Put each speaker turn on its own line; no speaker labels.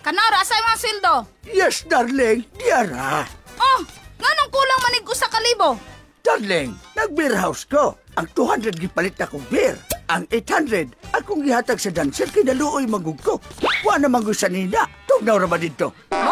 Kanara, asay mga sildo?
Yes, darling. Diara.
Oh, nganong kulang manig usa ka libo?
Darling, nag-beer house ko. Ang 200 gipalit na kong beer. Ang 800, akong gihatag sa dancer kinaluoy magug ko. Wa na mangusa nina. Tugnaw ra ba dito?